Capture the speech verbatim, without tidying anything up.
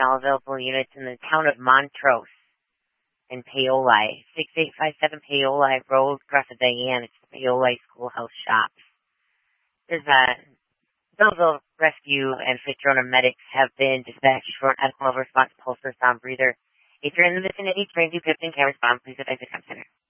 All available units in the town of Montrose in Paoli. six eight five seven Paoli Road, Grassa Diane. It's the Paoli Schoolhouse Shops. There's a Belleville Rescue and Fitzgerald medics have been dispatched for an medical response pulse for sound breather. If you're in the vicinity, train two fifteen can respond. Please advise the center.